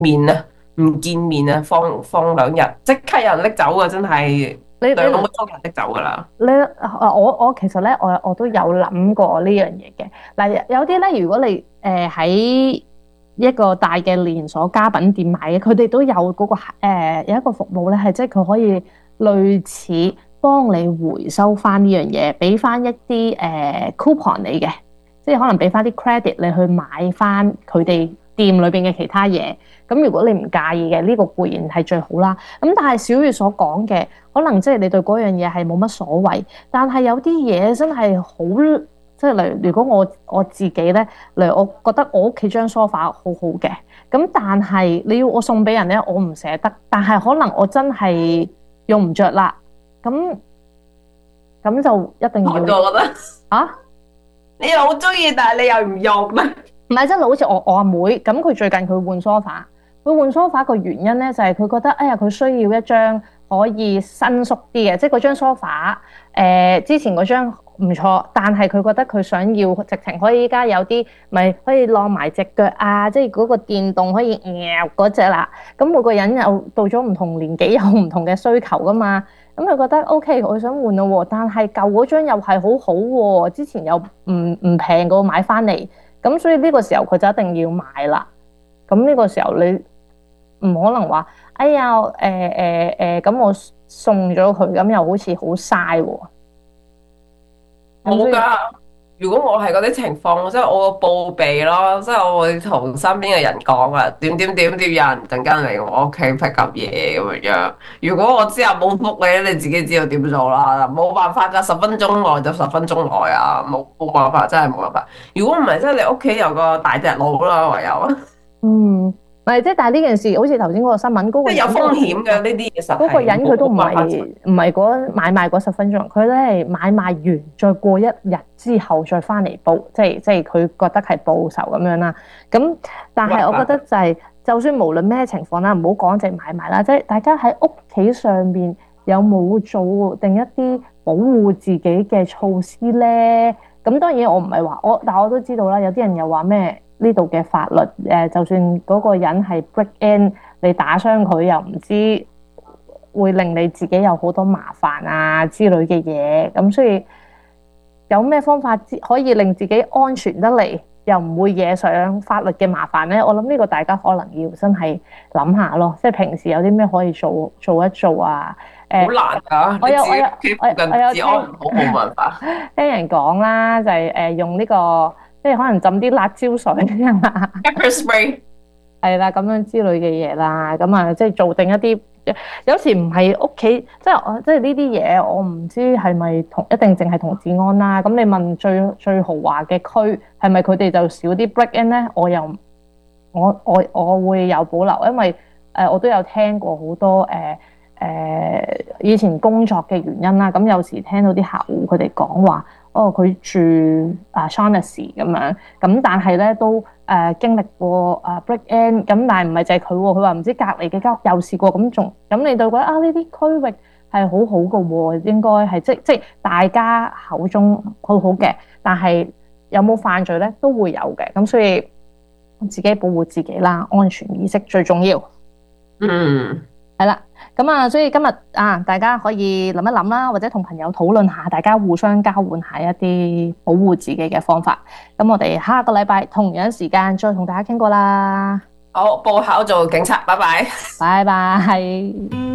面啊，唔見面啊，放2日，即刻有人拎走啊！真係你你 2個鐘人拎走噶啦。 你我其實咧，我都有諗過呢樣嘢嘅。嗱，有啲咧，如果你喺一個大嘅連鎖家品店買嘅，佢哋都有嗰個有一個服務咧，係即係佢可以類似幫你回收翻呢樣嘢，俾翻一啲coupon 你嘅，即係可能俾翻啲 credit 你去買翻佢哋店裏邊嘅其他嘢。咁如果你唔介意嘅，呢個固然係最好啦。咁但係小月所講嘅。可能即係你對嗰樣嘢係冇乜所謂，但係有啲嘢真係好，即係例如如果我自己咧，例如我覺得我屋企張梳化好好嘅，咁但係你要我送俾人咧，我唔捨得，但係可能我真係用唔着啦，咁咁就一定我要覺得啊， 你又好中意，但係你又唔用啊。 唔係真係好似我阿妹咁，佢最近佢換梳化，佢換梳化個原因咧就係佢覺得哎呀佢需要一張可以伸縮啲嘅，即係嗰張梳化之前嗰張唔錯，但係佢覺得佢想要直情可以依家有啲咪可以晾埋隻腳啊，即係嗰個電動可以嗰隻啦。咁每個人又到咗唔同年紀有唔同嘅需求噶嘛。咁佢覺得 OK，我想換咯喎，但係舊嗰張又係好好喎，之前又唔平過買翻嚟。咁所以呢個時候佢就一定要買啦。咁呢個時候你唔可能話，哎呀，咁我送咗佢，咁又好似好嘥喎。咁所以冇噶，如果我係嗰啲情況，即係我會報備咯，即係我會同身邊嘅人講啊，點點點點有人陣間嚟我屋企 pick up 嘢咁樣。如果我之後冇覆你，你自己知道點做啦。冇辦法噶，10分鐘內就10分鐘內啊，冇辦法，真係冇辦法。如果唔係，即係你屋企有個大隻佬啦，唯有嗯，唔係即係，但係呢件事好似頭先嗰個新聞嗰個即係有人， 風險嘅呢啲嘢，實嗰個係人佢都唔冇辦法。 係唔係嗰買賣嗰10分鐘，佢咧係買賣完再過一日之後再翻嚟報，即係佢覺得係報仇咁樣啦。咁但係我覺得就係，就算無論咩情況啦，唔好講淨買賣啦，即係大家喺屋企上面有冇做定一啲保護自己嘅措施咧？咁當然我唔係話我，但係我都知道啦，有啲人又話咩呢度嘅法律就算嗰個人係 break in，你打傷佢又唔知會令你自己有好多麻煩啊之類嘅嘢，咁所以有咩方法可以令自己安全得嚟，又唔會惹上法律嘅麻煩呢？我諗呢個大家可能要真係諗下咯，即係平時有啲咩可以做一做啊？ 好難噶，你自己屋企附近我有治安唔好，冇辦法。 聽人講啦，就係用呢個，即係可能浸啲辣椒水啊， Pepper spray。 係啦，咁樣之類嘅嘢啦，咁啊，即係做定一啲，有時唔係屋企，即係呢啲嘢，我唔知係咪一定淨係同治安啦。咁你問最豪華嘅區，係咪佢哋就少啲 break in 咧？我會有保留，因為我都有聽過好多以前工作嘅原因啦。咁有時聽到啲客戶佢哋講話，哦佢住Shaughnessy 咁樣，咁但係咧都經歷過break in，咁但係唔係就係佢喎，佢話唔知隔離嘅間屋又試過，咁你就覺得啊呢啲區域係好好嘅喎，應該係即大家口中好好嘅，但係有冇犯罪咧都會有嘅，咁所以自己保護自己啦，安全意識最重要。 嗯， 係啦，咁啊，所以今日大家可以諗一諗啦，或者同朋友討論下，大家互相交換下一啲保護自己嘅方法。咁我哋下個禮拜同樣時間再同大家傾過啦， 好，報考做警察，拜拜。 拜拜。